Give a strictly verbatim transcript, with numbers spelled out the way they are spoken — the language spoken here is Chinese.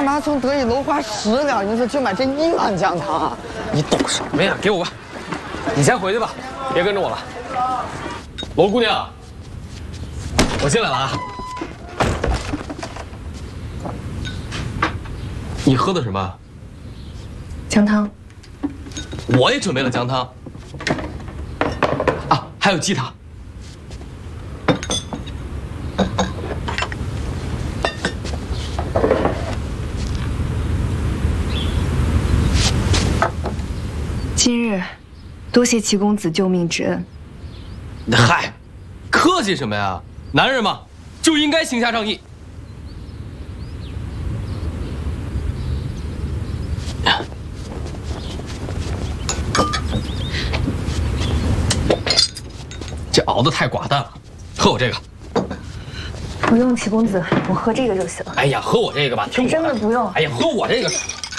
干嘛从德义楼花十两银子就买这一碗姜汤啊？ 你懂什么呀？给我吧，你先回去吧，别跟着我了。罗姑娘，我进来了啊。你喝的什么？ 姜汤。 我也准备了姜汤。啊，还有鸡汤。 今日，多谢齐公子救命之恩。 嗨，客气什么呀？男人嘛，就应该行侠仗义。这熬得太寡淡了，喝我这个。 不用，齐公子，我喝这个就行。 哎呀，喝我这个吧，听我的。 真的不用。 哎呀，喝我这个。